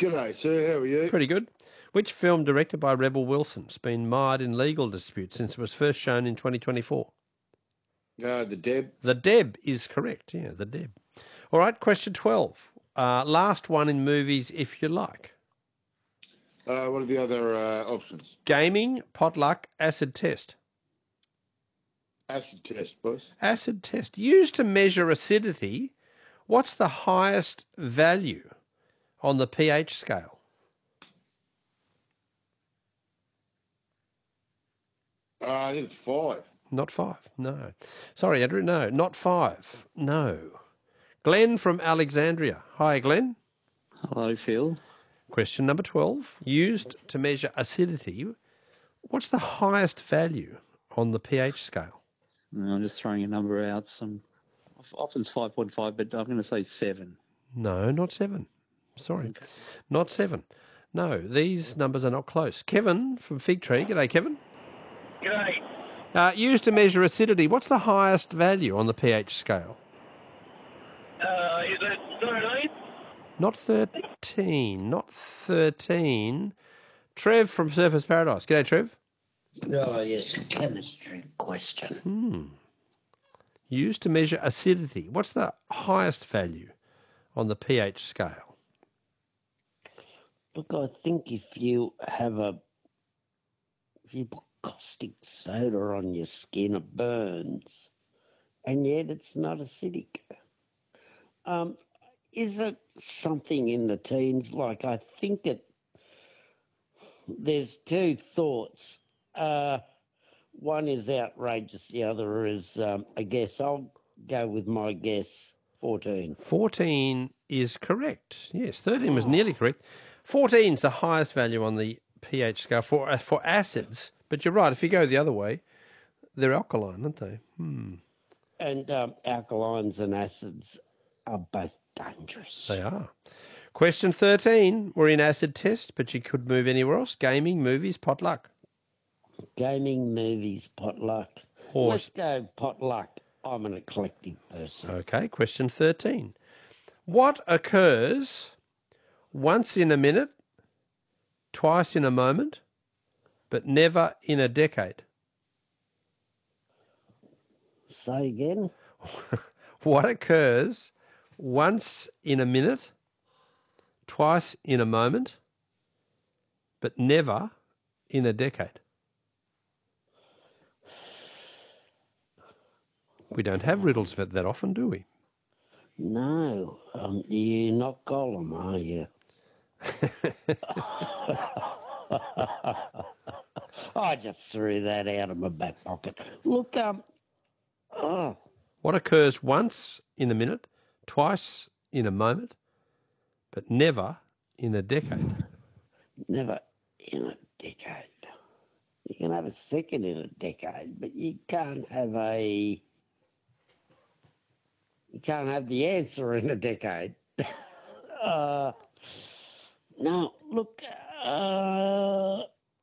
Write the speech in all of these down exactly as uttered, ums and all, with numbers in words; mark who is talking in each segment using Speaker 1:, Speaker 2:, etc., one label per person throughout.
Speaker 1: G'day, sir. How are you?
Speaker 2: Pretty good. Which film directed by Rebel Wilson has been mired in legal disputes since it was first shown in twenty twenty-four?
Speaker 1: Uh, the Deb.
Speaker 2: The Deb is correct. Yeah, The Deb. All right, question twelve. Uh, last one in movies, if you like.
Speaker 1: Uh, what are the other uh, options?
Speaker 2: Gaming, potluck, acid test.
Speaker 1: Acid test, boss.
Speaker 2: Acid test. Used to measure acidity, what's the highest value on the pH scale?
Speaker 1: Uh, I think it's five.
Speaker 2: Not five, no. Sorry, Andrew, no, not five, no. Glenn from Alexandria. Hi, Glenn.
Speaker 3: Hello, Phil.
Speaker 2: Question number twelve. Used to measure acidity, what's the highest value on the pH scale?
Speaker 3: I'm just throwing a number out. Some often it's five point five, but I'm going to say seven.
Speaker 2: No, not seven. Sorry,
Speaker 3: Okay.
Speaker 2: not seven. No, these numbers are not close. Kevin from Fig Tree. G'day, Kevin.
Speaker 4: G'day.
Speaker 2: Uh, used to measure acidity, what's the highest value on the pH scale?
Speaker 4: Uh, is it thirteen?
Speaker 2: Not thirteen, not thirteen. Trev from Surfers Paradise. G'day, Trev.
Speaker 5: Oh, yes, chemistry question.
Speaker 2: Hmm. Used to measure acidity. What's the highest value on the pH scale?
Speaker 5: Look, I think if you have a, if you put caustic soda on your skin, it burns, and yet it's not acidic. Um, is it something in the teens? Like, I think it, there's two thoughts. Uh, one is outrageous, the other is um, a guess. I'll go with my guess, fourteen.
Speaker 2: fourteen is correct. Yes, thirteen was nearly correct. fourteen is the highest value on the pH scale for uh, for acids. But you're right, if you go the other way, they're alkaline, aren't they? Hmm.
Speaker 5: And um, alkalines and acids are both dangerous.
Speaker 2: They are. Question thirteen. We're in acid test, but you could move anywhere else. Gaming, movies, potluck.
Speaker 5: Gaming, movies, potluck.
Speaker 2: Horse.
Speaker 5: Let's go potluck. I'm an eclectic person.
Speaker 2: Okay, question thirteen. What occurs once in a minute, twice in a moment, but never in a decade?
Speaker 5: Say again?
Speaker 2: What occurs once in a minute, twice in a moment, but never in a decade? We don't have riddles that that often, do we?
Speaker 5: No. Um, you're not Gollum, are you? I just threw that out of my back pocket. Look, um, oh,
Speaker 2: What occurs once in a minute, twice in a moment, but never in a decade?
Speaker 5: never in a decade. You can have a second in a decade, but you can't have a. You can't have the answer in a decade. uh, no, look, uh,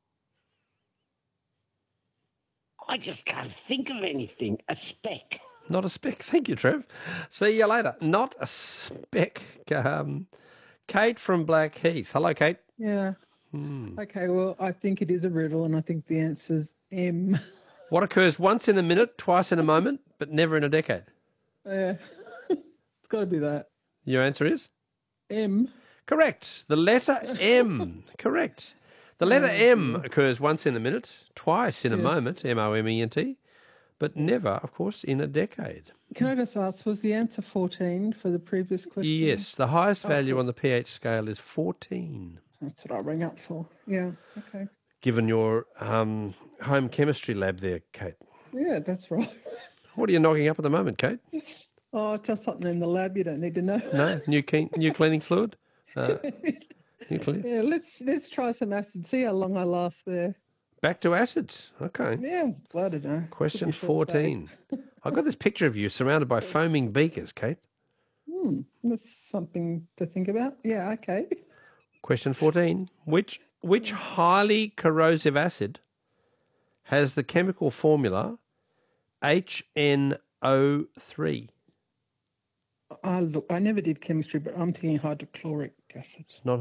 Speaker 5: I just can't think of anything. A speck.
Speaker 2: Not a speck. Thank you, Trev. See you later. Not a speck. Um, Kate from Blackheath. Hello, Kate.
Speaker 6: Yeah.
Speaker 2: Hmm.
Speaker 6: Okay, well, I think it is a riddle, and I think the answer's M.
Speaker 2: What occurs once in a minute, twice in a moment, but never in a decade?
Speaker 6: Yeah. It's got to be that.
Speaker 2: Your answer is?
Speaker 6: M.
Speaker 2: Correct. The letter M. Correct. The letter M occurs once in a minute, twice in a
Speaker 6: Yeah.
Speaker 2: moment, M O M E N T, but never, of course, in a decade.
Speaker 6: Can I just ask, was the answer fourteen for the previous question?
Speaker 2: Yes, the highest value on the pH scale is fourteen.
Speaker 6: That's what I rang up for. Yeah, okay.
Speaker 2: Given your um, home chemistry lab there, Kate.
Speaker 6: Yeah, that's right.
Speaker 2: What are you knocking up at the moment, Kate?
Speaker 6: Oh, just something in the lab you don't need to know.
Speaker 2: No? New, ke- new cleaning fluid? Uh, new cle-
Speaker 6: Yeah, let's let's try some acid, see how long I last there.
Speaker 2: Back to acids. Okay.
Speaker 6: Yeah, well, I don't know.
Speaker 2: Question
Speaker 6: Could be short stay.
Speaker 2: fourteen. I've got this picture of you surrounded by foaming beakers, Kate.
Speaker 6: Hmm, that's something to think about. Yeah, okay.
Speaker 2: Question fourteen. Which which highly corrosive acid has the chemical formula H N O three?
Speaker 6: I look, I never did chemistry, but I'm thinking hydrochloric acid.
Speaker 2: It's not